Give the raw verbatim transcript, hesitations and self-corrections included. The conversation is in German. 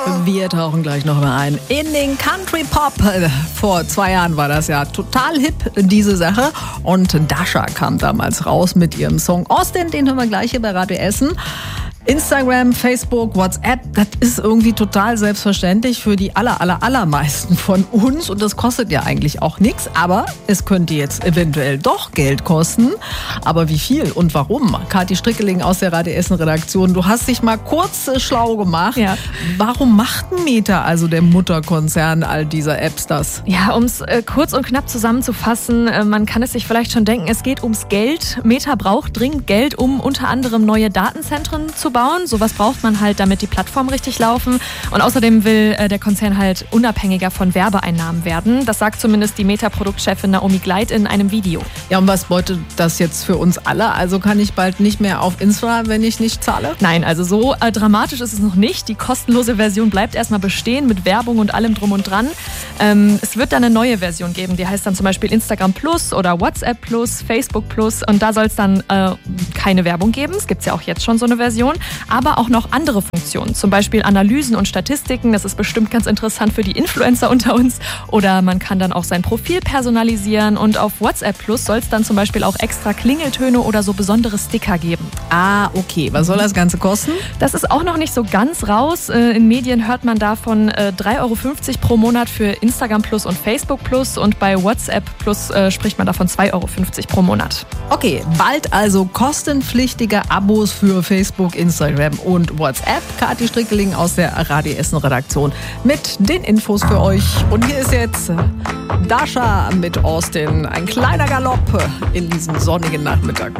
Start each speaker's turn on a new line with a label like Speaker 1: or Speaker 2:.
Speaker 1: Wir tauchen gleich noch mal ein in den Country Pop. Vor zwei Jahren war das ja total hip, diese Sache. Und Dasha kam damals raus mit ihrem Song Austin. Den hören wir gleich hier bei Radio Essen. Instagram, Facebook, WhatsApp, das ist irgendwie total selbstverständlich für die aller, aller, allermeisten von uns. Und das kostet ja eigentlich auch nichts. Aber es könnte jetzt eventuell doch Geld kosten. Aber wie viel und warum? Kathi Strickeling aus der Radio Essen Redaktion, du hast dich mal kurz äh, schlau gemacht.
Speaker 2: Ja.
Speaker 1: Warum macht Meta, also der Mutterkonzern all dieser Apps, das?
Speaker 2: Ja, um es äh, kurz und knapp zusammenzufassen, äh, man kann es sich vielleicht schon denken, es geht ums Geld. Meta braucht dringend Geld, um unter anderem neue Datenzentren zu bauen. Sowas braucht man halt, damit die Plattformen richtig laufen. Und außerdem will äh, der Konzern halt unabhängiger von Werbeeinnahmen werden. Das sagt zumindest die Meta-Produktchefin Naomi Gleit in einem Video.
Speaker 1: Ja, und was bedeutet das jetzt für uns alle? Also kann ich bald nicht mehr auf Insta, wenn ich nicht zahle?
Speaker 2: Nein, also so äh, dramatisch ist es noch nicht. Die kostenlose Version bleibt erstmal bestehen mit Werbung und allem drum und dran. Ähm, es wird dann eine neue Version geben, die heißt dann zum Beispiel Instagram Plus oder WhatsApp Plus, Facebook Plus, und da soll es dann äh, keine Werbung geben. Es gibt ja auch jetzt schon so eine Version, aber auch noch andere Funktionen, zum Beispiel Analysen und Statistiken. Das ist bestimmt ganz interessant für die Influencer unter uns. Oder man kann dann auch sein Profil personalisieren, und auf WhatsApp Plus soll es dann zum Beispiel auch extra Klingeltöne oder so besondere Sticker geben.
Speaker 1: Ah, okay. Was soll das Ganze kosten?
Speaker 2: Das ist auch noch nicht so ganz raus. In Medien hört man davon drei Euro fünfzig pro Monat für Instagram Plus und Facebook Plus, und bei WhatsApp Plus spricht man davon zwei Euro fünfzig pro Monat.
Speaker 1: Okay, bald also kostenpflichtige Abos für Facebook, Instagram und WhatsApp. Kathi Strickeling aus der Radio Essen Redaktion mit den Infos für euch. Und hier ist jetzt Dasha mit Austin. Ein kleiner Galopp in diesem sonnigen Nachmittag.